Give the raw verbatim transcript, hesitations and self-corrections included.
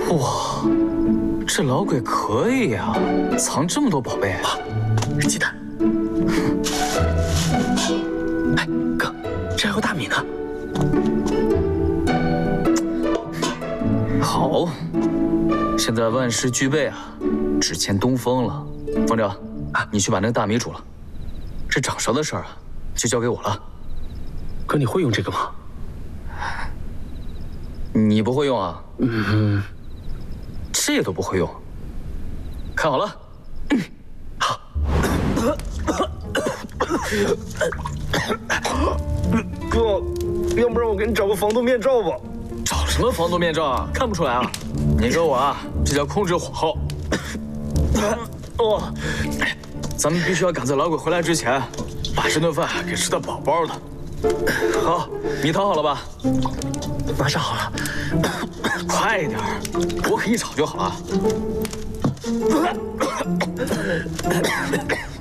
哇，这老鬼可以呀，藏这么多宝贝。 哇，鸡蛋！哎，哥，这还有大米呢。 好，现在万事俱备啊，只欠东风了。风筝，啊，你去把那个大米煮了。这掌勺的事儿啊，就交给我了。 哥，你会用这个吗？ 你不会用啊？ 嗯， 这都不会用。看好了。 嗯，好。哥，要不然我给你找个防毒面罩吧。 找什么防毒面罩啊？看不出来啊？你跟我啊，这叫控制火候。哦，咱们必须要赶在老鬼回来之前，把这顿饭给吃得饱饱的。好，米淘好了吧？ 马上好了。 快点儿，锅可一炒就好了。